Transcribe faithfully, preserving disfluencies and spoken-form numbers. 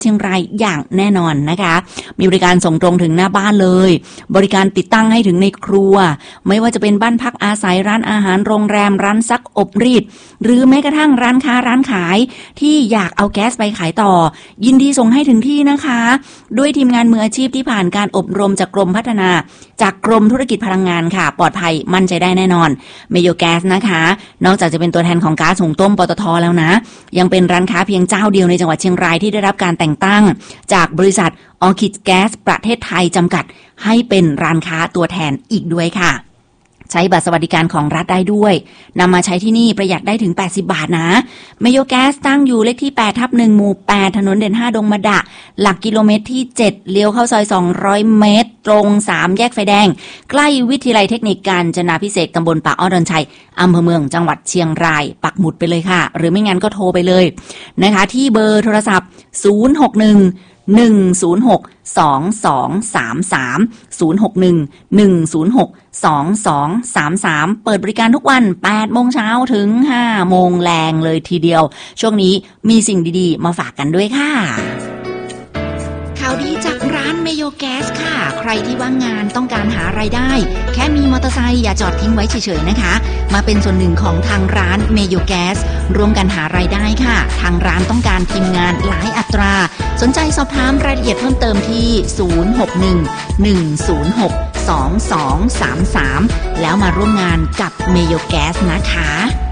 เชียงรายอย่างแน่นอนนะคะมีบริการส่งตรงถึงหน้าบ้านเลยบริการติดตั้งให้ถึงในครัวไม่ว่าจะเป็นบ้านพักอาศัยร้านอาหารโรงแรมร้านซักอบรีดหรือแม้กระทั่งร้านค้าร้านขายที่อยากเอาแก๊สไปขายต่อยินดีส่งให้ถึงที่นะคะด้วยทีมงานมืออาชีพที่ผ่านการอบรมจากกรมพัฒนาจากกรมธุรกิจพลังงานค่ะปลอดภัยมั่นใจได้แน่นอนเมโยแก๊สนะคะนอกจากจะเป็นตัวแทนของก๊าซหุงต้มปตทแล้วนะยังเป็นร้านค้าเพียงเจ้าเดียวในจังหวัดเชียงรายที่ได้รับการแต่งตั้งจากบริษัทออร์คิดแก๊สประเทศไทยจำกัดให้เป็นร้านค้าตัวแทนอีกด้วยค่ะใช้บัตรสวัสดิการของรัฐได้ด้วยนำมาใช้ที่นี่ประหยัดได้ถึงแปดสิบบาทนะเมโยแก๊สตั้งอยู่เลขที่แปดทับหนึ่งหมู่แปดถนนเด่นห้าดงมะดะหลักกิโลเมตรที่เจ็ดเลี้ยวเข้าซอยสองร้อยเมตรตรงสามแยกไฟแดงใกล้วิทยาลัยเทคนิคกาญจนาภิเษกตำบลป่าอ้อดอนชัยอำเภอเมืองจังหวัดเชียงรายปักหมุดไปเลยค่ะหรือไม่งั้นก็โทรไปเลยนะคะที่เบอร์โทรศัพท์ศูนย์ หก หนึ่ง หนึ่ง ศูนย์ หก สอง สอง สาม สาม ศูนย์ หก หนึ่ง หนึ่ง ศูนย์ หก สอง สอง สาม สามเปิดบริการทุกวันแปดโมงเช้าถึงห้าโมงแรงเลยทีเดียวช่วงนี้มีสิ่งดีๆมาฝากกันด้วยค่ะข่าวดีจากร้านเมโยแก๊สค่ะใครที่ว่างงานต้องการหารายได้แค่มีมอเตอร์ไซค์อย่าจอดทิ้งไว้เฉยๆนะคะมาเป็นส่วนหนึ่งของทางร้านเมโยแก๊สร่วมกันหารายได้ค่ะทางร้านต้องการทีมงานหลายอัตราสนใจสอบถามรายละเอียดเพิ่มเติมที่ศูนย์ หก หนึ่ง หนึ่ง ศูนย์ หก สอง สอง สาม สามแล้วมาร่วมงานกับเมโยแก๊สนะคะ